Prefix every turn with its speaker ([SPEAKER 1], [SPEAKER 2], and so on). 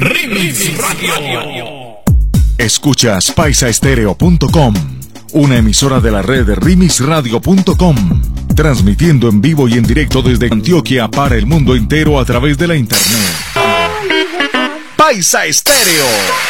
[SPEAKER 1] Remix Radio.
[SPEAKER 2] Escuchas paisaestereo.com, una emisora de la red remixradio.com, transmitiendo en vivo y en directo desde Antioquia para el mundo entero a través de la internet. Paisa Estéreo.